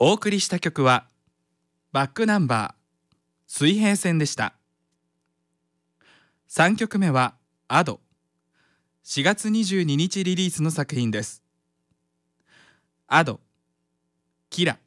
お送りした曲はバックナンバー水平線でした。3曲目はアド、4月22日リリースの作品です。アド、キラ、